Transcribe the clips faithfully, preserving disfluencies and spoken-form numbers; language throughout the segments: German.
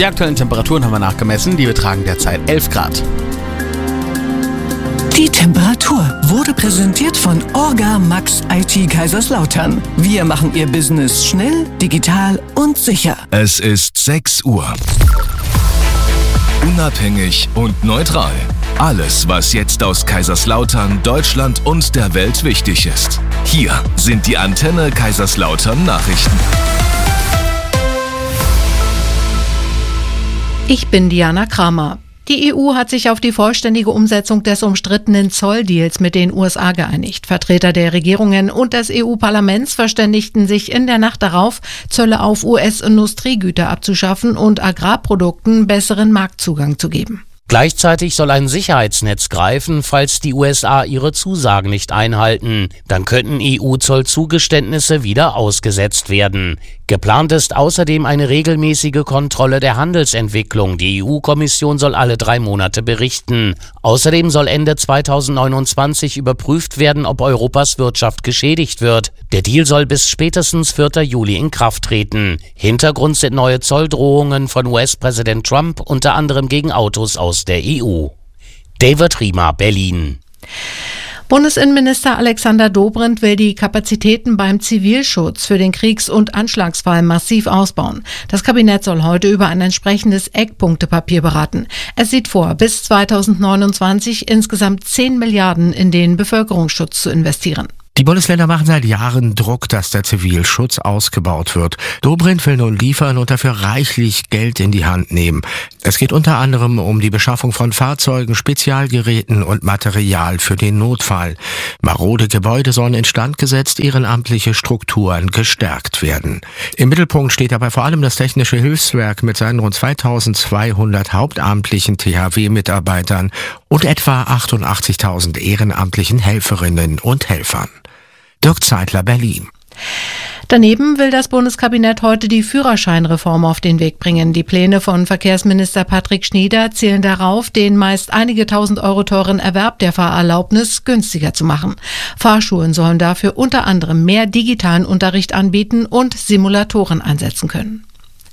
Die aktuellen Temperaturen haben wir nachgemessen, die betragen derzeit elf Grad. Die Temperatur wurde präsentiert von Orga Max I T Kaiserslautern. Wir machen Ihr Business schnell, digital und sicher. Es ist sechs Uhr. Unabhängig und neutral. Alles, was jetzt aus Kaiserslautern, Deutschland und der Welt wichtig ist. Hier sind die Antenne Kaiserslautern Nachrichten. Ich bin Diana Kramer. Die E U hat sich auf die vollständige Umsetzung des umstrittenen Zolldeals mit den U S A geeinigt. Vertreter der Regierungen und des E U-Parlaments verständigten sich in der Nacht darauf, Zölle auf U S-Industriegüter abzuschaffen und Agrarprodukten besseren Marktzugang zu geben. Gleichzeitig soll ein Sicherheitsnetz greifen, falls die U S A ihre Zusagen nicht einhalten. Dann könnten E U-Zollzugeständnisse wieder ausgesetzt werden. Geplant ist außerdem eine regelmäßige Kontrolle der Handelsentwicklung. Die E U-Kommission soll alle drei Monate berichten. Außerdem soll Ende zweitausendneunundzwanzig überprüft werden, ob Europas Wirtschaft geschädigt wird. Der Deal soll bis spätestens vierten Juli in Kraft treten. Hintergrund sind neue Zolldrohungen von U S-Präsident Trump, unter anderem gegen Autos aus der E U. David Riemer, Berlin. Bundesinnenminister Alexander Dobrindt will die Kapazitäten beim Zivilschutz für den Kriegs- und Anschlagsfall massiv ausbauen. Das Kabinett soll heute über ein entsprechendes Eckpunktepapier beraten. Es sieht vor, bis zweitausendneunundzwanzig insgesamt zehn Milliarden in den Bevölkerungsschutz zu investieren. Die Bundesländer machen seit Jahren Druck, dass der Zivilschutz ausgebaut wird. Dobrindt will nun liefern und dafür reichlich Geld in die Hand nehmen. Es geht unter anderem um die Beschaffung von Fahrzeugen, Spezialgeräten und Material für den Notfall. Marode Gebäude sollen instand gesetzt, ehrenamtliche Strukturen gestärkt werden. Im Mittelpunkt steht dabei vor allem das Technische Hilfswerk mit seinen rund zweitausendzweihundert hauptamtlichen T H W-Mitarbeitern und etwa achtundachtzigtausend ehrenamtlichen Helferinnen und Helfern. Dirk Zeitler, Berlin. Daneben will das Bundeskabinett heute die Führerscheinreform auf den Weg bringen. Die Pläne von Verkehrsminister Patrick Schnieder zielen darauf, den meist einige tausend Euro teuren Erwerb der Fahrerlaubnis günstiger zu machen. Fahrschulen sollen dafür unter anderem mehr digitalen Unterricht anbieten und Simulatoren einsetzen können.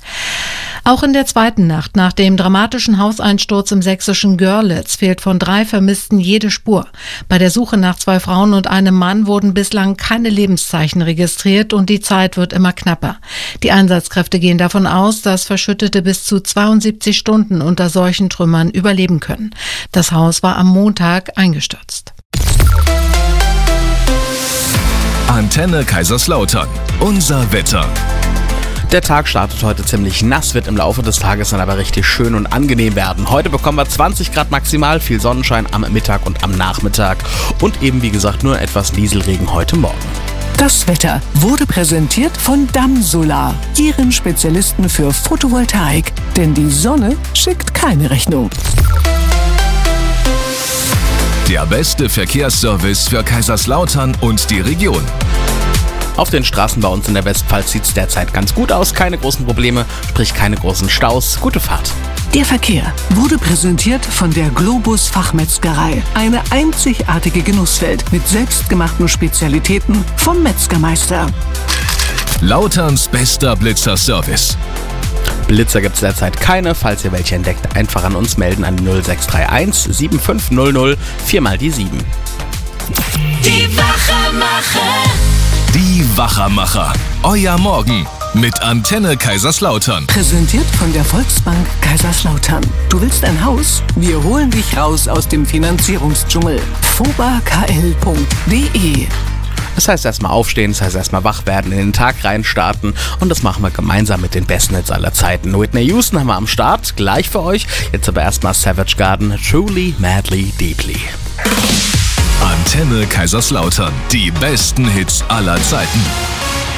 Auch in der zweiten Nacht nach dem dramatischen Hauseinsturz im sächsischen Görlitz fehlt von drei Vermissten jede Spur. Bei der Suche nach zwei Frauen und einem Mann wurden bislang keine Lebenszeichen registriert und die Zeit wird immer knapper. Die Einsatzkräfte gehen davon aus, dass Verschüttete bis zu zweiundsiebzig Stunden unter solchen Trümmern überleben können. Das Haus war am Montag eingestürzt. Antenne Kaiserslautern. Unser Wetter. Der Tag startet heute ziemlich nass, wird im Laufe des Tages dann aber richtig schön und angenehm werden. Heute bekommen wir zwanzig Grad maximal, viel Sonnenschein am Mittag und am Nachmittag und eben wie gesagt nur etwas Nieselregen heute Morgen. Das Wetter wurde präsentiert von Damsolar, Ihren Spezialisten für Photovoltaik. Denn die Sonne schickt keine Rechnung. Der beste Verkehrsservice für Kaiserslautern und die Region. Auf den Straßen bei uns in der Westpfalz sieht es derzeit ganz gut aus. Keine großen Probleme, sprich keine großen Staus. Gute Fahrt. Der Verkehr wurde präsentiert von der Globus Fachmetzgerei. Eine einzigartige Genusswelt mit selbstgemachten Spezialitäten vom Metzgermeister. Lauterns bester Blitzer-Service. Blitzer gibt es derzeit keine. Falls ihr welche entdeckt, einfach an uns melden an die null sechs drei eins sieben fünf null null vier mal die sieben. Die Wachermacher. Die Wachermacher. Euer Morgen mit Antenne Kaiserslautern. Präsentiert von der Volksbank Kaiserslautern. Du willst ein Haus? Wir holen dich raus aus dem Finanzierungsdschungel. foba k l punkt d e. Das heißt erstmal aufstehen, das heißt erstmal wach werden, in den Tag reinstarten und das machen wir gemeinsam mit den besten Hits aller Zeiten. Whitney Houston haben wir am Start, gleich für euch. Jetzt aber erstmal Savage Garden, Truly, Madly, Deeply. Antenne Kaiserslautern, die besten Hits aller Zeiten.